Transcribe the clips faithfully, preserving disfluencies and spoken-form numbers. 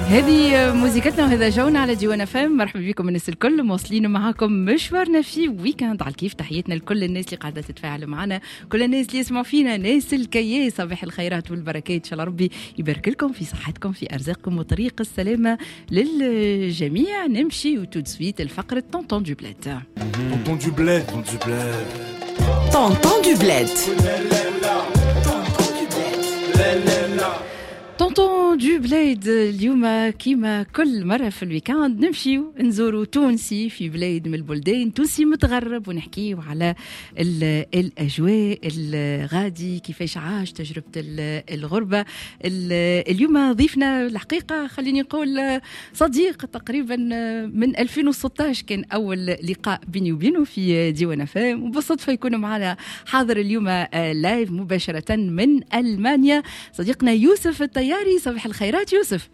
هذه موسيقتنا وهذا جونا على ديوان اف ام. مرحبا بكم الناس الكل، مواصلين معاكم مشوارنا في ويكند على الكيف. تحياتنا لكل الناس اللي قاعده تتفاعل معنا، كل الناس اللي يسمعوا فينا، ناس الكياس. صباح الخيرات والبركات، ان شاء الله ربي يبارك لكم في صحتكم في ارزاقكم وطريق السلامه للجميع. نمشي وتو سويت الفقره طونطون دو بلاد. طونطون دو بلاد طونطون دو بلاد طونطون دو بلاد طونطون دو بلاد. اليوم كيما كل مرة في الويكاند نمشيو نزوروا تونسي في بلاد من البلدان، تونسي متغرب، ونحكيو على الأجواء الغادي، كيفاش عاش تجربة الغربة. اليوم ضيفنا الحقيقة خليني نقول صديق تقريبا من ألفين وستة عشر، كان أول لقاء بيني وبينه في ديوان اف ام، وبالصدفة يكون معنا حاضر اليوم لايف مباشرة من ألمانيا صديقنا يوسف الطياري. صباح الخيرات يوسف.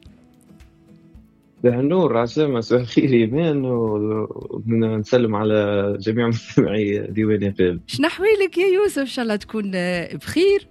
صباح النور عسلامة، صباح الخير إيمان، ونسلم على جميع مستمعي ديوان اف ام. شنو أحوالك يا يوسف؟ إن شاء الله تكون بخير.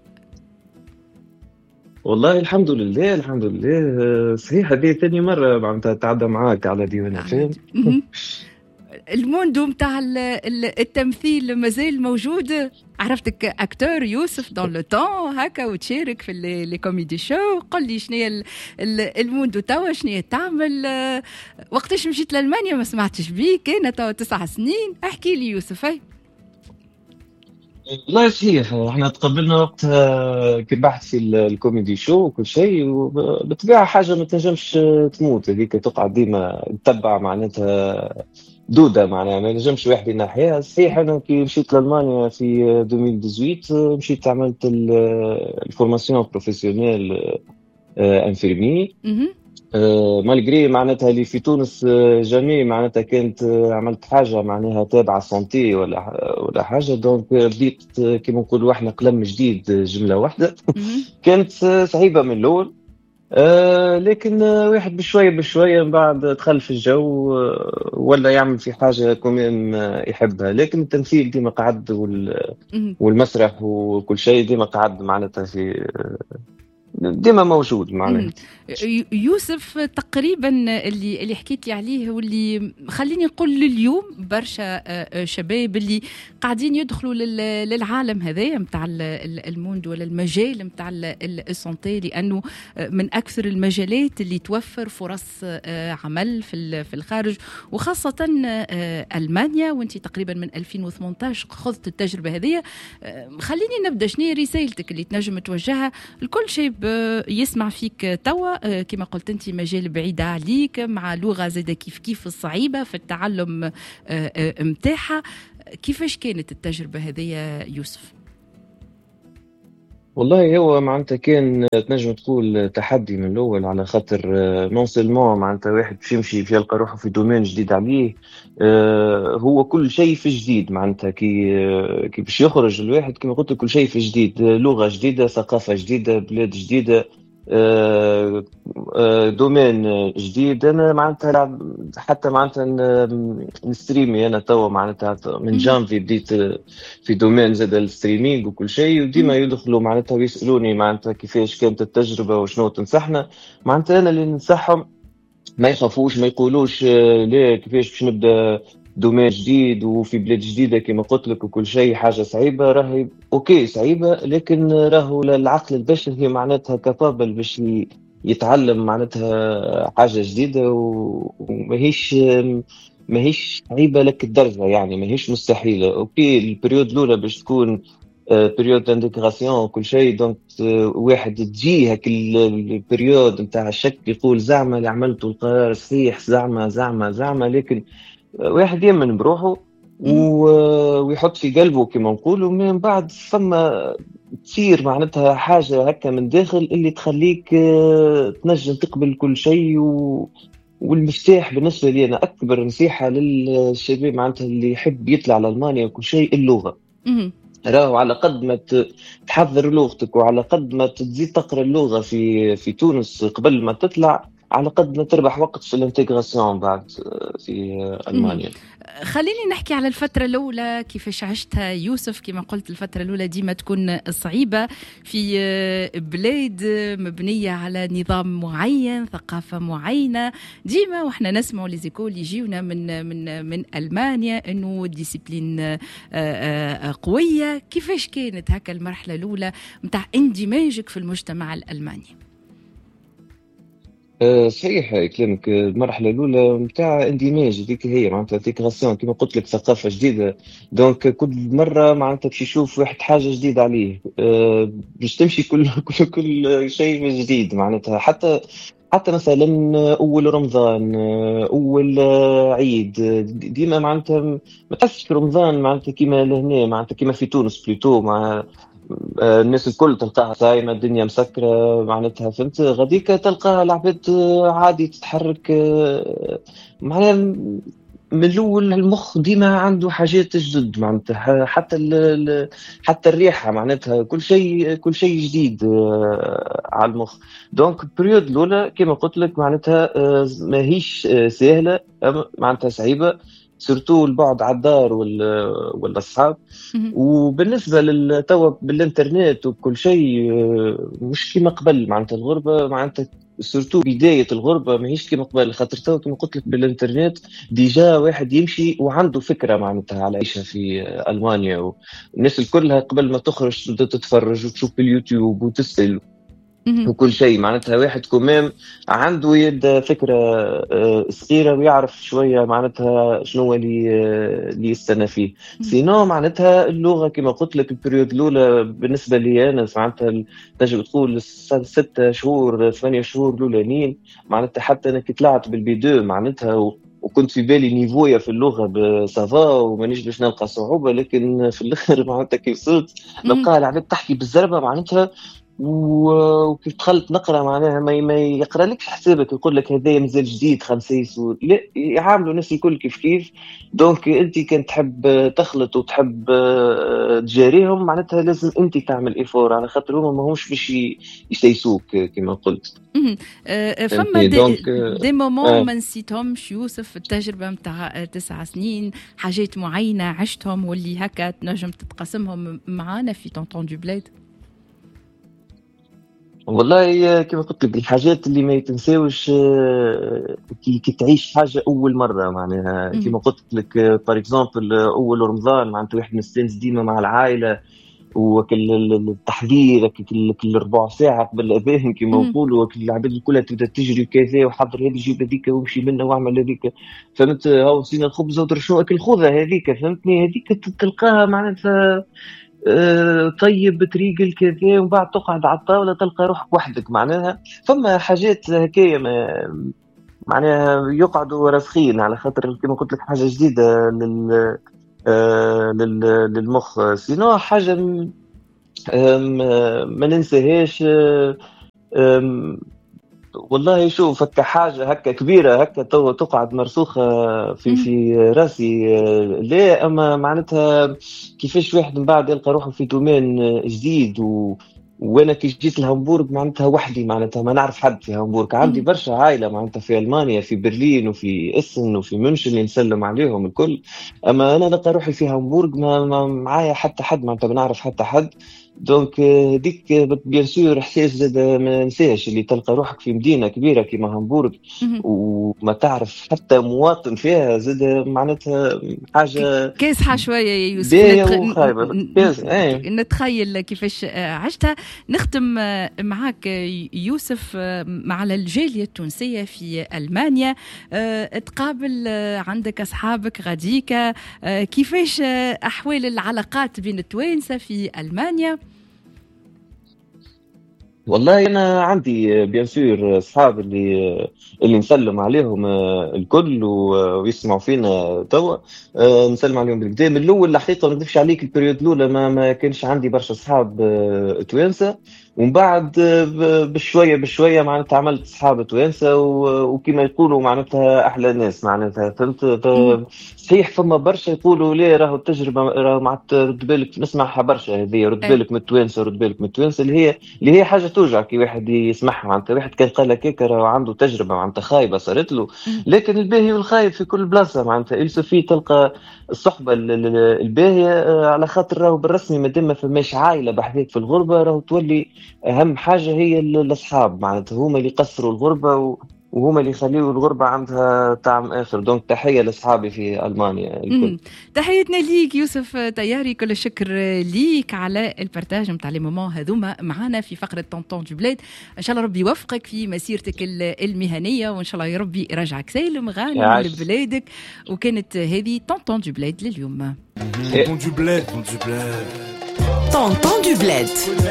والله الحمد لله الحمد لله. صحيح هذه ثاني مرة معناتها تعدى معاك على ديوان اف ام. الموندو متاع التمثيل مازال موجود؟ عرفتك اكتور يوسف دون لو طون هكا وتشارك في لي كوميدي شو. قل لي شنو هي الموندو توا، شنو تعمل؟ وقتاش مشيت لألمانيا؟ ما سمعتش بيك انا توا تسع سنين. احكي لي يوسف. هاي والله صحيح احنا تقابلنا وقتها كي بحث في الكوميدي شو وكل شيء، وبطبيعة حاجة ما تنجمش تموت، هذيك تقعد ديما تتبع معناتها دودة، معناها ما نجمش واحد ينحيها. صحيح أنا كي مشيت لألمانيا في ألفين وثمانية عشر مشيت عملت الفورماسيون بروفيسيونيل انفيرمي، مالغري معناتها اللي في تونس جميع معناتها كانت عملت حاجة معناها تابعة سانتي ولا ولا حاجة. دونك بديت كما نقولوا احنا قلم جديد جملة واحدة. كانت صعيبة من الأول، آه لكن واحد بشوية بشوية من بعد دخل في الجو ولا يعمل في حاجة كمان يحبها. لكن التمثيل ديما قعد والمسرح وكل شيء ديما قعد معناتها في ديما موجود معنا. يوسف تقريبا اللي اللي حكيت لي عليه واللي خليني نقول اليوم برشا شباب اللي قاعدين يدخلوا للعالم هذايا نتاع الموند ولا المجال نتاع السونتي، لانه من اكثر المجالات اللي توفر فرص عمل في في الخارج وخاصه المانيا. وانت تقريبا من ألفين وثمانية عشر خذت التجربه هذه. خليني نبدا، شنو رسالتك اللي تنجم توجهها لكل شاب يسمع فيك توا؟ كما قلت انت مجال بعيد عليك، مع لغه زاده كيف كيف الصعيبه في التعلم متاعها. كيفاش كانت التجربه هذه يوسف؟ والله هو معناتها كان تنجم تقول تحدي من الاول، على خاطر نون سيلمون معناتها واحد باش يمشي باش يلقى روحه في دومين جديد عليه. هو كل شيء في جديد معناتها كي كي باش يخرج الواحد كما قلت كل شيء في جديد، لغه جديده، ثقافه جديده، بلاد جديده، دومين جديد. انا معناتها حتى معناتها نستريمي انا توا معناتها من جانفي بديت في دومين زاد الستريمينج وكل شيء، وديما يدخلوا معناتها ويسالوني معناتها كيفاش كانت التجربه وشنو تنصحنا. معناتها انا اللي ننصحهم ما يخافوش، ما يقولوش ليه كيفاش باش نبدا دومين جديد وفي بلاد جديده كما قلت لك وكل شيء حاجه صعيبه. راهي اوكي صعيبه، لكن راهو العقل البشري معناتها كابابل باش يتعلم معناتها حاجه جديده، وماهيش ماهيش صعيبه لك الدرجه، يعني ماهيش مستحيله. اوكي البريود الاولى باش تكون بريود دانتيغراسيون وكل شيء، دونك واحد تجي هك البريود نتاع الشك، يقول زعما اللي عملته القرار صحيح، زعما زعما زعما لكن واحد يمن بروحه ويحط في قلبه كما نقولوا، من بعد فما تصير معناتها حاجة هكا من داخل اللي تخليك تنجم تقبل كل شيء. و... والمفتاح بالنسبة لي أنا أكبر نصيحة للشباب معناتها اللي يحب يطلع لألمانيا وكل شيء اللغة. راهو على قد ما تحضر لغتك وعلى قد ما تزيد تقرأ اللغة في في تونس قبل ما تطلع، على قد ما تربح وقت في الانتجراسيون بعد في ألمانيا. خليني نحكي على الفترة الأولى كيفاش عشتها يوسف. كما قلت الفترة الأولى ديما تكون صعيبة في بلاد مبنية على نظام معين، ثقافة معينة. ديما وإحنا نسمع ليزيكول يجيونا من من من ألمانيا إنه ديسيبلين قوية. كيفاش كانت هكا المرحلة الأولى متاع اندماجك في المجتمع الألماني؟ أه صحيح كلامك. المرحلة الأولى متاع اندماج هذيك هي معناتها انتيغراسيون كما قلت لك، ثقافة جديدة. دونك كل مرة معناتها باش يشوف واحد حاجة جديدة عليه، أه باش تمشي كل كل كل شيء جديد معناتها. حتى حتى مثلا أول رمضان، أول عيد، ديما معناتها ما تحسش رمضان معناتها كيما لهنا، معناتها كيما في تونس بلوتو مع الناس الكل تلقاها صايمة، الدنيا مسكرة معناتها. فهمت غاديك تلقاها العباد عادي تتحرك معناها من الأول. المخ ديما عنده حاجات جدد معناتها، حتى ال حتى الريحة معناتها كل شيء كل شيء جديد على المخ. دونك البريود الأولى كما قلت لك معناتها ماهيش سهلة، معناتها صعيبة، سورتو البعد على الدار والأصحاب. وبالنسبة للتوا بالإنترنت وكل شيء مش كما قبل معناتها. الغربة معناتها سورتو بداية الغربة ماهيش كما قبل، خاطر توا كما قلت لك بالإنترنت ديجا واحد يمشي وعنده فكرة معناتها على عيشها في ألمانيا. والناس الكلها قبل ما تخرج تبدأ تتفرج وتشوف باليوتيوب وتسأل وكل شيء معناتها. واحد كمام عنده يد فكرة صغيرة ويعرف شوية معناتها شنو اللي اللي يستنى فيه. سينو معناتها اللغة كما قلت لك البريود الأولى بالنسبة لي أنا معناتها تجي تقول ستة شهور ثمانية شهور الأولانيين معناتها. حتى أنا كي طلعت بالبي دو معناتها وكنت في بالي نيفويا في اللغة بسافا وما نجمش نلقى صعوبة، لكن في الآخر معناتها كي وصلت نلقى العباد تحكي بالزربة معناتها. وكيف دخلت نقرا معناها ما, ما يقرا لكش حسابك، يقول لك هذا مازال جديد خمسة يسود، لا يعاملوا الناس الكل كيف كيف. دونك انت كان تحب تخلط وتحب تجاريهم معناتها لازم انت تعمل ايفور، على خاطر هما ماهوش باش يسيسوك كما قلت. فما دي, دي مومون ما نسيتهمش يوسف، التجربه نتاع تسع سنين، حاجات معينه عشتهم واللي هكا تنجم تتقاسمهم معانا في طونطون دو بلاد؟ والله كما قلت لك الحاجات اللي ما يتنساوش كي, كي تعيش حاجه اول مره معناها. كما قلت لك بار اكزومبل اول رمضان معناتها واحد مستانس ديما مع العائله، وكل التحضير كل ربع ساعه قبل الاذان كما نقولوا، وكل العباد كلها تبدا تجري كذا وحضر هذه جيب هذيك وامشي منها واعمل هذيك. فهمت؟ هاو نسينا الخبز ودر شنو اكل خذها هذيك. فهمتني؟ هذيك تلقاها معناتها أه طيب بتريقل كذا، ومن بعد تقعد على الطاوله تلقى روحك وحدك معناها. فما حاجات هكايا معناها يقعدوا راسخين، على خاطر كما قلت لك حاجه جديده لل أه للمخ. سينو حاجه ما ننساهاش. والله شوف هكا حاجه هكا كبيره هكا تقعد مرسوخه في في راسي لا. اما معناتها كيفاش واحد من بعد يلقى روحه في دومين جديد و وانا كي جيت لهامبورغ معناتها وحدي، معناتها ما نعرف حد في هامبورغ. عندي برشا عائله معناتها في المانيا، في برلين وفي اسن وفي مونشن اللي نسلم عليهم الكل. اما انا لقى روحي في هامبورغ ما, ما معايا حتى حد معناتها ما نعرف حتى حد. دونك هذيك بيان سور احساس زاد ما ننساش، اللي تلقى روحك في مدينه كبيره كيما هامبورغ وما تعرف حتى مواطن فيها، زاد معناتها حاجه كاسحه شويه يا يوسف. نتخ... نتخيل كيفاش عشتها. نختم معاك يوسف على الجاليه التونسيه في المانيا. تقابل عندك اصحابك غاديك، كيفاش احوال العلاقات بين التوانسه في المانيا؟ والله انا عندي بيان سور اصحاب اللي اللي نسلم عليهم الكل ويسمعوا فينا توا. نسلم عليهم بالكدا. من الاول الحقيقه ما نكذبش عليك البريود الاولى ما, ما كانش عندي برشا اصحاب توانسه، ومن بعد بشويه بشويه معناتها عملت اصحاب توانسه وكما يقولوا معناتها احلى ناس معناتها فهمت. صحيح فما برشا يقولوا ليه راهو التجربه راهو معناتها رد بالك نسمعها برشا هذه رد بالك من التوانسه رد بالك من التوانسه اللي هي اللي هي حاجه توجع كي واحد يسمعها معناتها واحد كان قال لك هيك راهو عنده تجربه معناتها خايبه صارت له. لكن الباهي والخايب في كل بلاصه معناتها يلسفي تلقى الصحبه الباهيه على خاطر راهو بالرسمي ما دام ما فماش عائله بحذاك في الغربه راهو تولي اهم حاجه هي الاصحاب معناتها هما اللي يقصروا الغربه وهما اللي يخليوا الغربه عندها طعم اخر. دونك تحيه لاصحابي في المانيا الكل. تحياتنا ليك يوسف طياري، كل الشكر ليك على البارتاج نتاع لي مومون هذوما معنا في فقره طونطون دو بلاد. ان شاء الله ربي يوفقك في مسيرتك المهنيه وان شاء الله يا ربي يرجعك سالم غانم لبلادك. وكانت هذه طونطون دو بلاد لليوم. طونطون دو بلاد طونطون دو بلاد طونطون دو بلاد.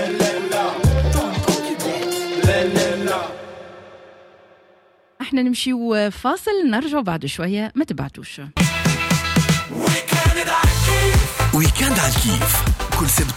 احنا نمشيو فاصل نرجع بعد شويه ما تبعتوش. ويكاند على الكيف كل سبت